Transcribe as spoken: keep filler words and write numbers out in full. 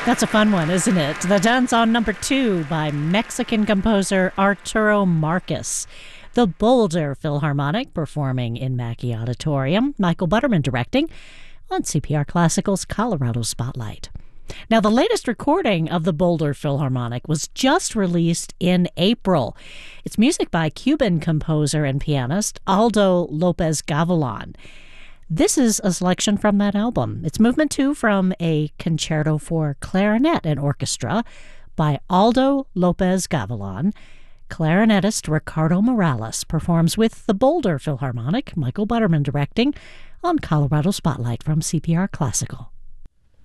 That's a fun one, isn't it? The Danzón number two by Mexican composer Arturo Marcus. The Boulder Philharmonic performing in Mackey Auditorium. Michael Butterman directing on C P R Classical's Colorado Spotlight. Now, the latest recording of the Boulder Philharmonic was just released in April. It's music by Cuban composer and pianist Aldo Lopez Gavilan. This is a selection from that album. It's movement two from a concerto for clarinet and orchestra by Aldo Lopez Gavilan. Clarinetist Ricardo Morales performs with the Boulder Philharmonic, Michael Butterman directing on Colorado Spotlight from C P R Classical.